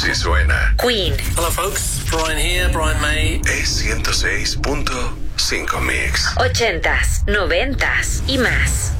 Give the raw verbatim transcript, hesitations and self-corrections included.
Así suena Queen. Hello folks, Brian here, Brian May. E ciento seis punto cinco Mix. Ochentas, noventas y más.